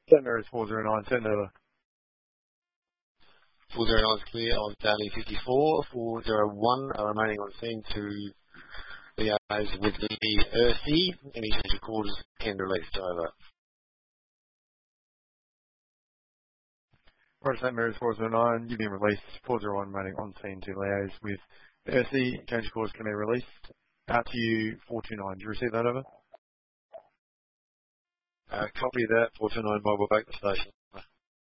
St Mary's 409, turn over. 409 is clear on Daly 54. 401 remaining on scene to liaise with the Earthy. Any change of quarters can be released. Over. Roger, St Mary's 409, you've been released. 401 remaining on scene to liaise with the Earthy. Change of quarters can be released. Out to you, 429. Do you receive that, over? Copy that. 429 mobile back to the station.